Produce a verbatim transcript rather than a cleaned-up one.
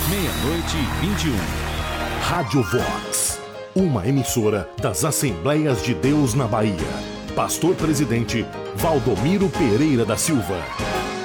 meia-noite e vinte e um. Rádio Vox, uma emissora das Assembleias de Deus na Bahia. Pastor Presidente Valdomiro Pereira da Silva.